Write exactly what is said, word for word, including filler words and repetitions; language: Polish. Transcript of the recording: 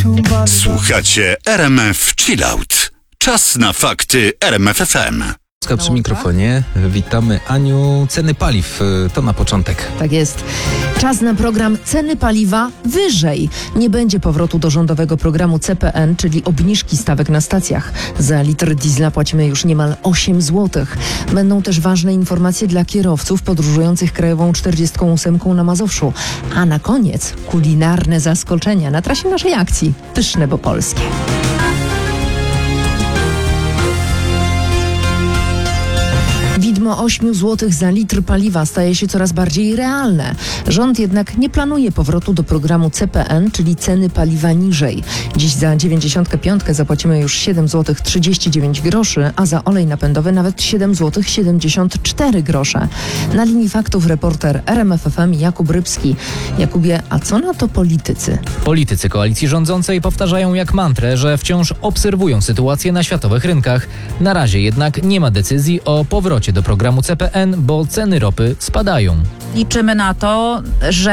Słuchacie R M F Chillout. Czas na fakty R M F F M. Przy mikrofonie witamy Aniu. Ceny paliw to na początek. Tak jest. Czas na program Ceny paliwa wyżej. Nie będzie powrotu do rządowego programu C P N, czyli obniżki stawek na stacjach. Za litr diesla płacimy już niemal osiem złotych. Będą też ważne informacje dla kierowców podróżujących krajową czterdziestką ósemką na Mazowszu. A na koniec kulinarne zaskoczenia na trasie naszej akcji. Pyszne, bo polskie. Widmo ośmiu złotych za litr paliwa staje się coraz bardziej realne. Rząd jednak nie planuje powrotu do programu C P N, czyli ceny paliwa niżej. Dziś za dziewięćdziesiątkę piątkę zapłacimy już siedem złotych trzydzieści dziewięć groszy, a za olej napędowy nawet siedem złotych siedemdziesiąt cztery grosze. Na linii faktów reporter R M F F M Jakub Rybski. Jakubie, a co na to politycy? Politycy koalicji rządzącej powtarzają jak mantrę, że wciąż obserwują sytuację na światowych rynkach. Na razie jednak nie ma decyzji o powrocie do programu C P N, bo ceny ropy spadają. Liczymy na to, że